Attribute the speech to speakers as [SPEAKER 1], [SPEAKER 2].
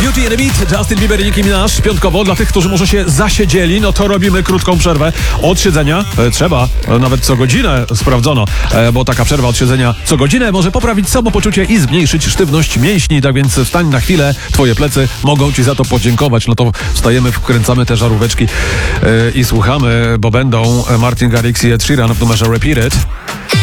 [SPEAKER 1] Beauty and the Beat, Justin Bieber i Nicki Minaj. Piątkowo dla tych, którzy może się zasiedzieli, no to robimy krótką przerwę od siedzenia. Trzeba, nawet co godzinę sprawdzono, bo taka przerwa od siedzenia co godzinę może poprawić samopoczucie i zmniejszyć sztywność mięśni. Tak więc wstań na chwilę, twoje plecy mogą ci za to podziękować. No to wstajemy, wkręcamy te żaróweczki i słuchamy, bo będą Martin Garrix i Ed Sheeran w numerze Repeat It.